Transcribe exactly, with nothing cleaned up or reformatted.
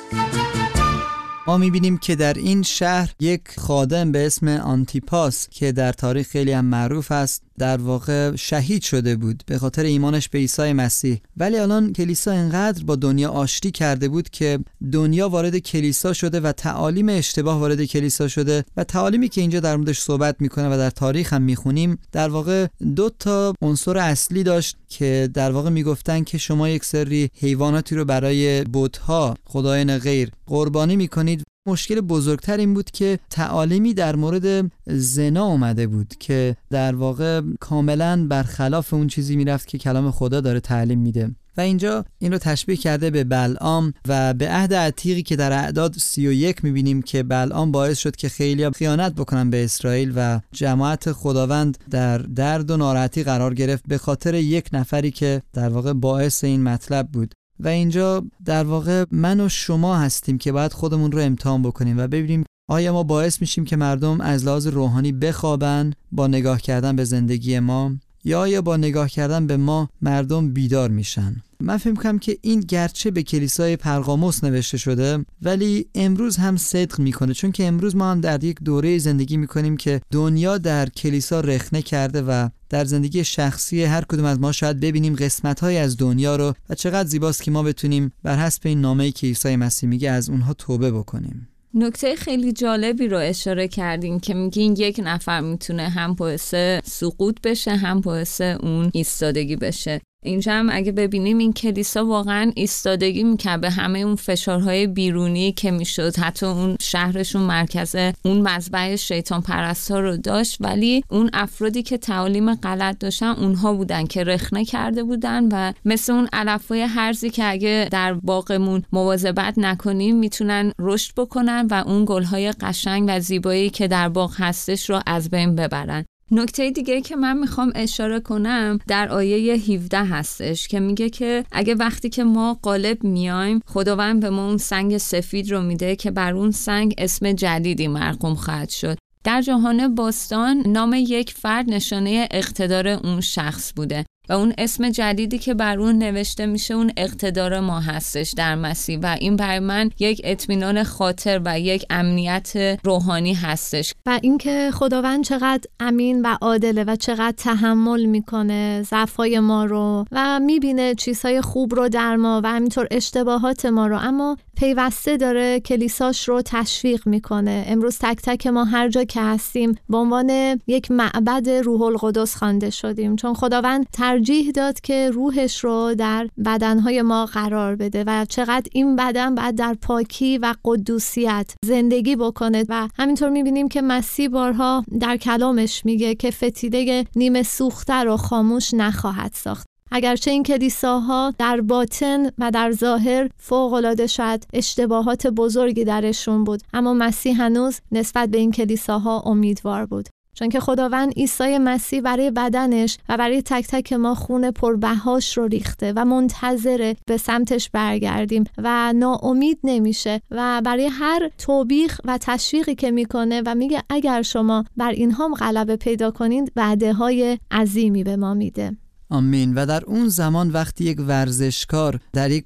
ما میبینیم که در این شهر یک خادم به اسم آنتیپاس که در تاریخ خیلی هم معروف است در واقع شهید شده بود به خاطر ایمانش به عیسی مسیح. ولی الان کلیسا انقدر با دنیا آشتی کرده بود که دنیا وارد کلیسا شده و تعالیم اشتباه وارد کلیسا شده و تعالیمی که اینجا در موردش صحبت میکنه و در تاریخ هم میخونیم در واقع دو تا عنصر اصلی داشت که در واقع میگفتن که شما یک سری حیواناتی رو برای بت‌ها خدایان غیر قربانی میکنید. مشکل بزرگتر این بود که تعالیمی در مورد زنا اومده بود که در واقع کاملا برخلاف اون چیزی میرفت که کلام خدا داره تعلیم میده و اینجا این رو تشبیه کرده به بلعام و به عهد عتیقی که در اعداد سی و یک میبینیم که بلعام باعث شد که خیلی خیانت بکنن به اسرائیل و جماعت خداوند در درد و ناراحتی قرار گرفت به خاطر یک نفری که در واقع باعث این مطلب بود. و اینجا در واقع من و شما هستیم که باید خودمون رو امتحان بکنیم و ببینیم آیا ما باعث میشیم که مردم از لحاظ روحانی بخوابن با نگاه کردن به زندگی ما یا آیا با نگاه کردن به ما مردم بیدار میشن. من فکر می‌کنم که این گرچه به کلیسای پرگاموس نوشته شده ولی امروز هم صدق میکنه، چون که امروز ما هم در یک دوره زندگی میکنیم که دنیا در کلیسا رخنه کرده و در زندگی شخصی هر کدوم از ما شاید ببینیم قسمت‌های از دنیا رو و چقدر زیباست که ما بتونیم بر حسب این نامه‌ای که عیسی مسیح میگه از اونها توبه بکنیم. نکته خیلی جالبی رو اشاره کردین که میگین یک نفر میتونه هم باعث سقوط بشه هم باعث اون ایستادگی بشه. اینجا هم اگه ببینیم این کلیسا واقعا ایستادگی میکرد به همه اون فشارهای بیرونی که میشد، حتی اون شهرشون مرکز اون مذبح شیطان پرستا رو داشت، ولی اون افرادی که تعالیم غلط داشتن اونها بودن که رخنه کرده بودن و مثل اون علفهای هرزی که اگه در باغمون مواظبت نکنیم میتونن رشد بکنن و اون گلهای قشنگ و زیبایی که در باغ هستش رو از بین ببرن. نکته دیگه که من میخوام اشاره کنم در آیه هفده هستش که میگه که اگه وقتی که ما غالب میایم خداوند به ما اون سنگ سفید رو میده که بر اون سنگ اسم جدیدی مرقوم خواهد شد. در جهان باستان نام یک فرد نشانه اقتدار اون شخص بوده و اون اسم جدیدی که بر اون نوشته میشه اون اقتدار ما هستش در مسیح و این برای من یک اطمینان خاطر و یک امنیت روحانی هستش. و اینکه خداوند چقدر امین و عادله و چقدر تحمل میکنه ضعف‌های ما رو و میبینه چیزهای خوب رو در ما و همینطور اشتباهات ما رو، اما پیوسته داره کلیساش رو تشویق میکنه. امروز تک تک ما هر جا که هستیم به عنوان یک معبد روح القدس خوانده شدیم، چون خداوند ترجیح داد که روحش رو در بدنهای ما قرار بده و چقدر این بدن باید در پاکی و قدوسیت زندگی بکنه. و همینطور میبینیم که مسیح بارها در کلامش میگه که فتیله نیمه سوخته رو خاموش نخواهد ساخت. اگرچه این کلیساها در باطن و در ظاهر فوق‌العاده شاید اشتباهات بزرگی درشون بود، اما مسیح هنوز نسبت به این کلیساها امیدوار بود، چون که خداوند عیسی مسیح برای بدنش و برای تک تک ما خون پربهاش رو ریخته و منتظره به سمتش برگردیم و ناامید نمیشه و برای هر توبیخ و تشویقی که میکنه و میگه اگر شما بر اینها غلبه پیدا کنید وعده‌های عظیمی به ما میده. آمین. و در اون زمان وقتی یک ورزشکار در یک